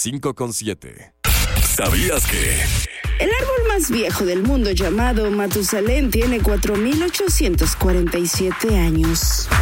105.7. ¿Sabías que? El árbol más viejo del mundo, llamado Matusalén, tiene 4.847 años.